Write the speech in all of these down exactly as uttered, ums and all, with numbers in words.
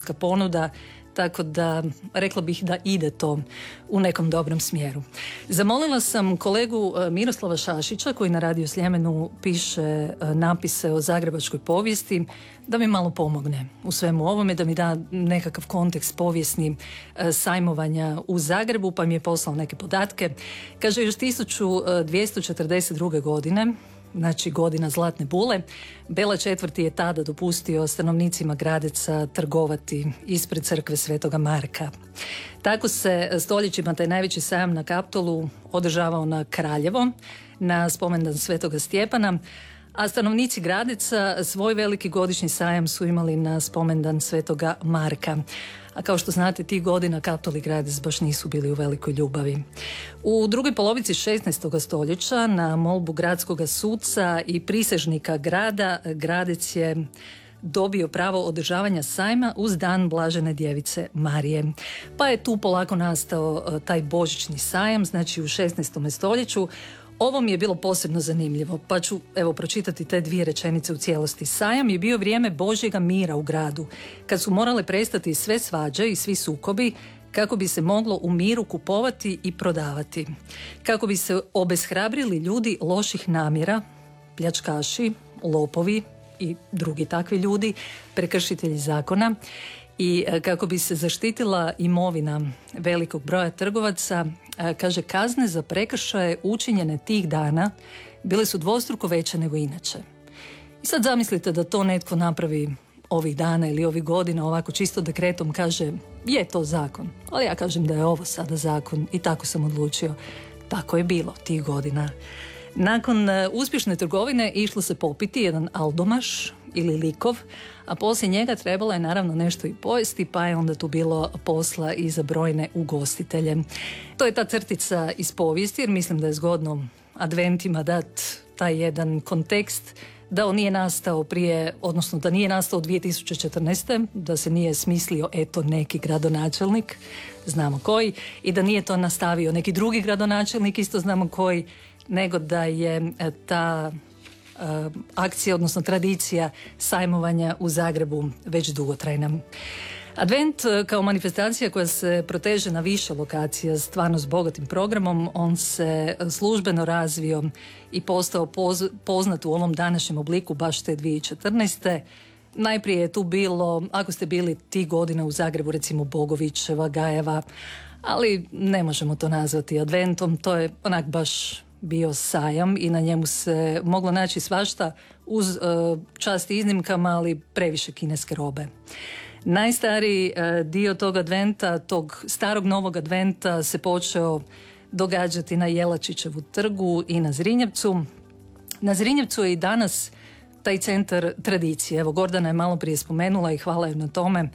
zakonska ponuda, tako da rekla bih da ide to u nekom dobrom smjeru. Zamolila sam kolegu Miroslava Šašića, koji na Radio Sljemenu piše napise o zagrebačkoj povijesti, da mi malo pomogne u svemu ovome, da mi da nekakav kontekst povijesni sajmovanja u Zagrebu, pa mi je poslao neke podatke. Kaže, još tisuću dvjesto četrdeset druge. godine, znači godina Zlatne bule, Bela četvrti je tada dopustio stanovnicima Gradeca trgovati ispred crkve Svetoga Marka. Tako se stoljećima taj najveći sajam na Kaptolu održavao na Kraljevo, na spomendan Svetoga Stjepana, a stanovnici Gradeca svoj veliki godišnji sajam su imali na spomendan Svetoga Marka. A kao što znate, tih godina Kaptol i Gradec baš nisu bili u velikoj ljubavi. U drugoj polovici šesnaestog stoljeća na molbu gradskog suca i prisežnika grada, Gradec je dobio pravo održavanja sajma uz dan Blažene djevice Marije. Pa je tu polako nastao taj božićni sajam, znači u šesnaestom stoljeću. Ovo mi je bilo posebno zanimljivo, pa ću evo pročitati te dvije rečenice u cijelosti. Sajam je bio vrijeme Božjega mira u gradu, kad su morale prestati sve svađe i svi sukobi, kako bi se moglo u miru kupovati i prodavati. Kako bi se obeshrabrili ljudi loših namjera, pljačkaši, lopovi i drugi takvi ljudi, prekršitelji zakona, i kako bi se zaštitila imovina velikog broja trgovaca. Kaže, kazne za prekršaje učinjene tih dana bile su dvostruko veće nego inače. I sad zamislite da to netko napravi ovih dana ili ovih godina ovako čisto dekretom, kaže je to zakon, ali ja kažem da je ovo sada zakon i tako sam odlučio. Tako je bilo tih godina. Nakon uspješne trgovine išlo se popiti jedan aldomaš ili likov, a poslije njega trebalo je naravno nešto i pojesti, pa je onda tu bilo posla i za brojne ugostitelje. To je ta crtica iz povijesti, jer mislim da je zgodno adventima dat taj jedan kontekst, da on nije nastao prije, odnosno da nije nastao dvije tisuće četrnaeste. da se nije smislio eto neki gradonačelnik, znamo koji, i da nije to nastavio neki drugi gradonačelnik, isto znamo koji, nego da je ta uh, akcija, odnosno tradicija sajmovanja u Zagrebu već dugotrajna. Advent kao manifestacija koja se proteže na više lokacija, stvarno s bogatim programom, on se službeno razvio i postao poz, poznat u ovom današnjem obliku baš te dvije tisuće četrnaeste. Najprije je tu bilo, ako ste bili tih godina u Zagrebu, recimo Bogovićeva, Gajeva, ali ne možemo to nazvati adventom, to je onak baš bio sajam i na njemu se moglo naći svašta uz uh, čast iznimkama, ali previše kineske robe. Najstariji uh, dio tog adventa, tog starog novog adventa se počeo događati na Jelačićevu trgu i na Zrinjevcu. Na Zrinjevcu je i danas taj centar tradicije. Evo, Gordana je malo prije spomenula i hvala joj na tome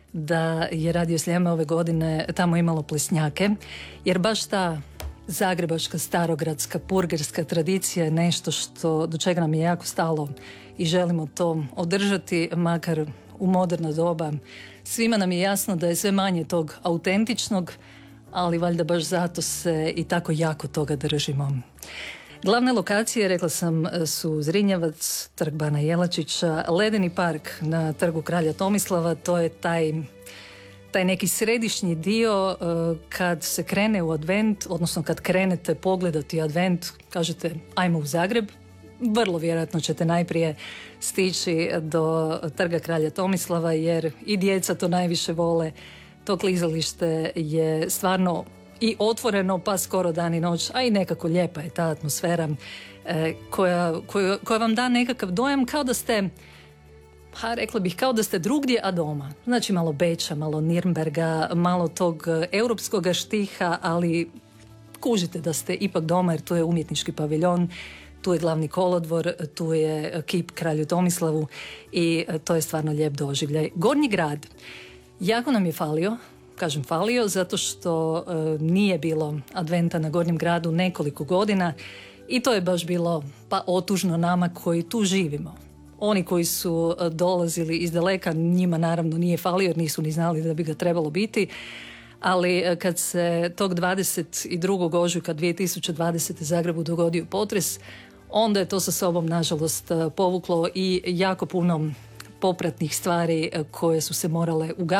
da je Radio Sljeme ove godine tamo imalo plesnjake, jer baš ta zagrebačka, starogradska, purgerska tradicija je nešto što, do čega nam je jako stalo i želimo to održati, makar u moderno doba. Svima nam je jasno da je sve manje tog autentičnog, ali valjda baš zato se i tako jako toga držimo. Glavne lokacije, rekla sam, su Zrinjevac, trg Bana Jelačića, Ledeni park na trgu Kralja Tomislava, to je taj taj neki središnji dio uh, kad se krene u advent, odnosno kad krenete pogledati advent, kažete ajmo u Zagreb, vrlo vjerojatno ćete najprije stići do trga Kralja Tomislava, jer i djeca to najviše vole. To klizalište je stvarno i otvoreno pa skoro dan i noć, a i nekako lijepa je ta atmosfera eh, koja, koja, koja vam da nekakav dojam kao da ste, ha, rekla bih kao da ste drugdje, a doma. Znači malo Beča, malo Nirnberga, malo tog europskog štiha, ali kužite da ste ipak doma, jer tu je umjetnički paviljon, tu je glavni kolodvor, tu je kip Kralju Tomislavu i to je stvarno lijep doživljaj. Gornji grad jako nam je falio, kažem falio, zato što e, nije bilo adventa na Gornjem gradu nekoliko godina i to je baš bilo pa otužno nama koji tu živimo. Oni koji su dolazili iz daleka, njima naravno nije falio jer nisu ni znali da bi ga trebalo biti, ali kad se tog dvadeset drugog ožujka dvije tisuće dvadesete Zagrebu dogodio potres, onda je to sa sobom nažalost povuklo i jako puno popratnih stvari koje su se morale ugasiti.